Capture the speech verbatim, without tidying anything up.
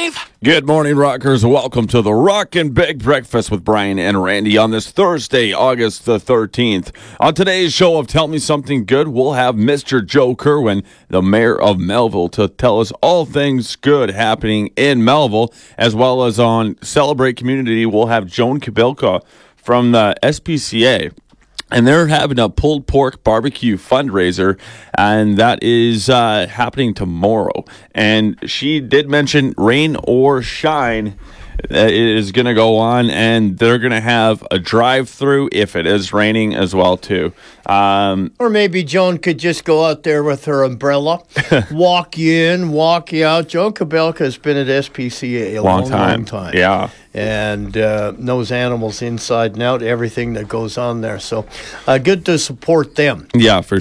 Dave. Good morning, Rockers. Welcome to the Rockin' Big Breakfast with Brian and Randy on this Thursday, August the thirteenth. On today's show of Tell Me Something Good, we'll have Mister Joe Kerwin, the mayor of Melville, to tell us all things good happening in Melville, as well as on Celebrate Community, we'll have Joan Kabilka from the S P C A. And they're having a pulled pork barbecue fundraiser, and that is uh, happening tomorrow. And she did mention rain or shine uh, is going to go on, and they're going to have a drive-through if it is raining as well, too. Um, or maybe Joan could just go out there with her umbrella, walk you in, walk you out. Joan Kabelka has been at S P C A a long, long time. Long time. Yeah. And uh, knows animals inside and out, everything that goes on there. So uh, good to support them. Yeah, for